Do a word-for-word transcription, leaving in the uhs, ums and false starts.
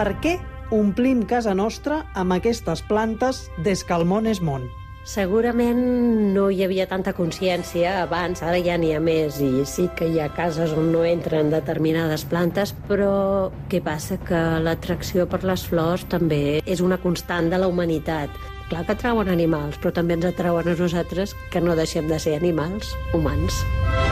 per què omplim casa nostra amb aquestes plantes des que el món és món. Segurament no hi havia tanta consciència abans, ara ja n'hi ha més i sí que hi ha cases on no entren determinades plantes, però què passa? Que l'atracció per les flors també és una constant de la humanitat. Clar que atrauen animals, però també ens atrauen a nosaltres, que no deixem de ser animals humans.